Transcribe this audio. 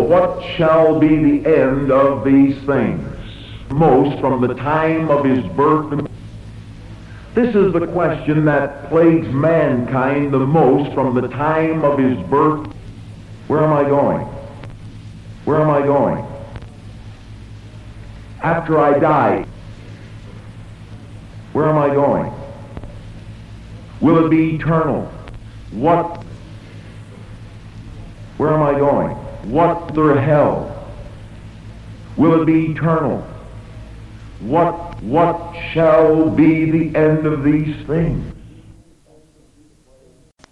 what shall be the end of these things? Most from the time of his birth. This is the question that plagues mankind the most from the time of his birth. Where am I going? Where am I going? After I die, where am I going? Will it be eternal? What? Where am I going? What the hell? Will it be eternal? What shall be the end of these things?